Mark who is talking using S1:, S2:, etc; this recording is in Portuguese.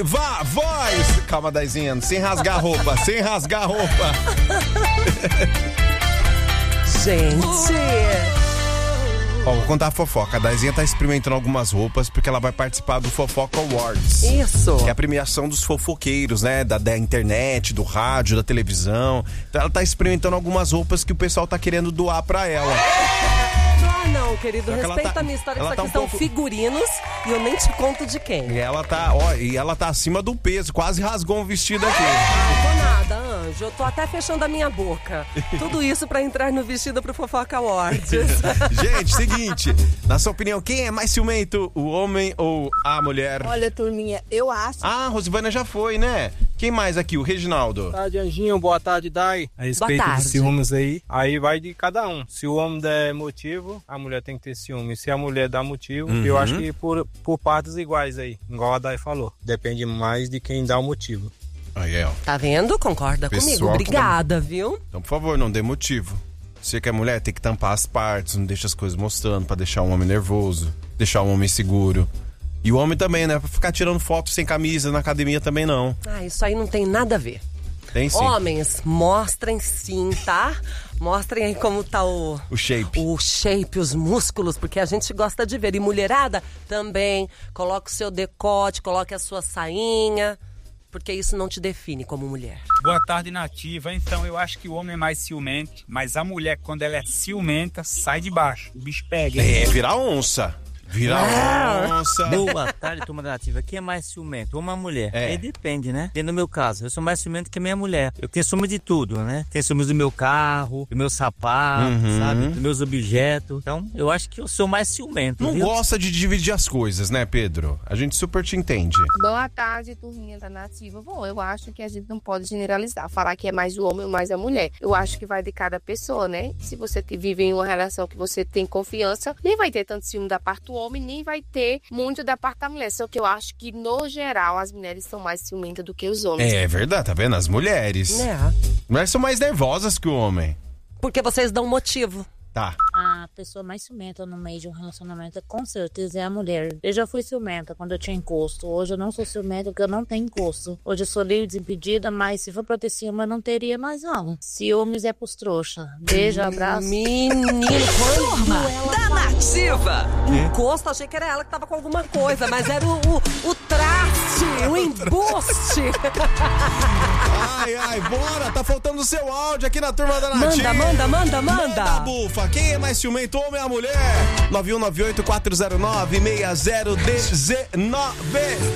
S1: Vá, voz! Calma, Daizinha, sem rasgar a roupa, sem rasgar a roupa.
S2: Gente...
S1: Ó, vou contar a fofoca. A Daizinha tá experimentando algumas roupas porque ela vai participar do Fofoca Awards.
S2: Isso.
S1: Que é a premiação dos fofoqueiros, né? Da internet, do rádio, da televisão. Então ela tá experimentando algumas roupas que o pessoal tá querendo doar pra ela.
S2: Ah, não, querido. Respeita a minha história, que isso aqui são figurinos e eu nem te conto de quem.
S1: E ela tá acima do peso, quase rasgou um vestido aqui.
S2: Não tô nada, Anjo. Eu tô até fechando a minha boca. Tudo isso pra entrar no vestido pro Fofoca Awards.
S1: Gente, seguinte. Na sua opinião, quem é mais ciumento? O homem ou a mulher?
S3: Olha, turminha, eu acho...
S1: Ah, a Rosivânia já foi, né? Quem mais aqui? O Reginaldo.
S4: Boa tarde, Anjinho. Boa tarde, Dai. A respeito dos ciúmes aí vai de cada um. Se o homem der motivo, a mulher tem que ter ciúme. Se a mulher dá motivo, eu acho que por partes iguais aí, igual a Dai falou. Depende mais de quem dá o motivo.
S1: Aí, ó.
S2: Tá vendo? Concorda comigo. Obrigada, viu?
S1: Então, por favor, não dê motivo. Você que é mulher, tem que tampar as partes, não deixa as coisas mostrando pra deixar um homem nervoso, deixar um homem seguro. E o homem também, né? Pra ficar tirando foto sem camisa na academia também não.
S2: Ah, isso aí não tem nada a ver.
S1: Tem sim.
S2: Homens, mostrem sim, tá? Mostrem aí como tá o
S1: shape.
S2: O shape, os músculos, porque a gente gosta de ver. E mulherada também, coloque o seu decote, coloque a sua sainha, porque isso não te define como mulher.
S5: Boa tarde, Nativa. Então, eu acho que o homem é mais ciumento, mas a mulher, quando ela é ciumenta, sai de baixo. O bicho pega.
S1: É, virar onça. Virar onça.
S6: Boa tarde, turma da Nativa. Quem é mais ciumento? Uma mulher. Aí depende, né? No meu caso, eu sou mais ciumento que a minha mulher. Eu tenho ciúme de tudo, né? Tenho ciúmes do meu carro, do meu sapato, sabe? Dos meus objetos. Então, eu acho que eu sou mais ciumento.
S1: Não gosta de dividir as coisas, né, Pedro? A gente super te entende.
S3: Boa tarde, turminha da Nativa. Bom, eu acho que a gente não pode generalizar, falar que é mais o homem ou mais a mulher. Eu acho que vai de cada pessoa, né? Se você vive em uma relação que você tem confiança, nem vai ter tanto ciúme da parte do homem, nem vai ter muito da parte da mulher. Só que eu acho que, no geral, as mulheres são mais ciumentas do que os homens.
S1: É verdade, tá vendo? As mulheres. Mulheres são mais nervosas que o homem.
S2: Porque vocês dão motivo.
S1: Tá.
S7: A pessoa mais ciumenta no meio de um relacionamento, com certeza, é a mulher. Eu já fui ciumenta quando eu tinha encosto. Hoje eu não sou ciumenta porque eu não tenho encosto. Hoje eu sou livre, desimpedida, mas se for pra ter ciúme, eu não teria mais não. Ciúmes é pros trouxa. Beijo, abraço.
S2: Menino,
S8: Turma da Nativa.
S2: Encosto, achei que era ela que tava com alguma coisa, mas era o traste, o embuste.
S1: Ai, bora, tá faltando o seu áudio aqui na Turma da Nativa.
S2: Manda.
S1: Manda, bufa. Quem é mais ciumento, homem ou mulher? 9198-409-6019.